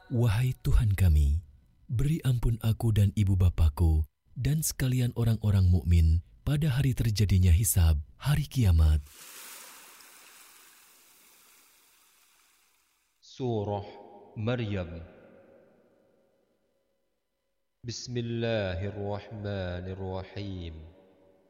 Wahai Tuhan kami, beri ampun aku dan ibu bapakku dan sekalian orang-orang mukmin pada hari terjadinya hisab, hari kiamat. Surah Maryam. Bismillahirrahmanirrahim.